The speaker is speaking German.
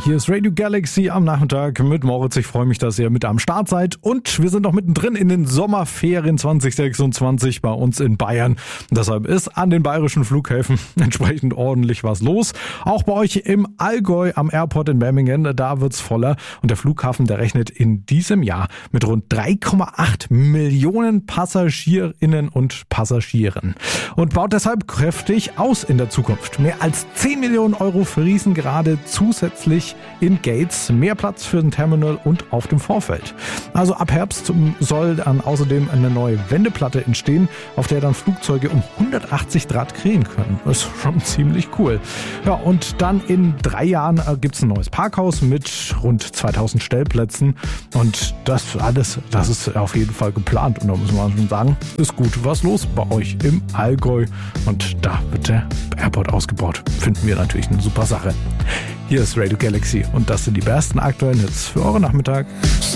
Hier ist Radio Galaxy am Nachmittag mit Moritz. Ich freue mich, dass ihr mit am Start seid. Und wir sind noch mittendrin in den Sommerferien 2026 bei uns in Bayern. Deshalb ist an den bayerischen Flughäfen entsprechend ordentlich was los. Auch bei euch im Allgäu am Airport in Memmingen, da wird's voller. Und der Flughafen, der rechnet in diesem Jahr mit rund 3,8 Millionen PassagierInnen und Passagieren. Und baut deshalb kräftig aus in der Zukunft. Mehr als 10 Millionen Euro fließen gerade zusätzlich in Gates, mehr Platz für ein Terminal und auf dem Vorfeld. Also ab Herbst soll dann außerdem eine neue Wendeplatte entstehen, auf der dann Flugzeuge um 180 Grad drehen können. Das ist schon ziemlich cool. Ja, und dann in 3 Jahren gibt's ein neues Parkhaus mit rund 2000 Stellplätzen und das alles, das ist auf jeden Fall geplant und da muss man schon sagen, ist gut was los bei euch im Allgäu und da wird der Airport ausgebaut. Finden wir natürlich eine super Sache. Hier ist Radio Galaxy und das sind die besten aktuellen Hits für euren Nachmittag.